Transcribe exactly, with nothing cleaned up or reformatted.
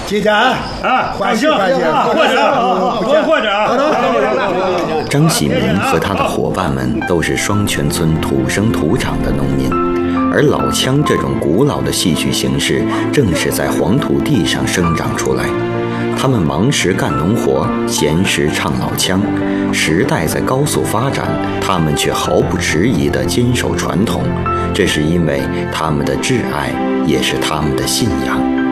今天啊，欢喜欢喜， 或者或或者啊。 张喜明和他的伙伴们都是双泉村土生土长的农民，而老腔这种古老的戏曲形式正是在黄土地上生长出来。他们忙时干农活，闲时唱老腔。时代在高速发展，他们却毫不迟疑地坚守传统，这是因为他们的挚爱，也是他们的信仰。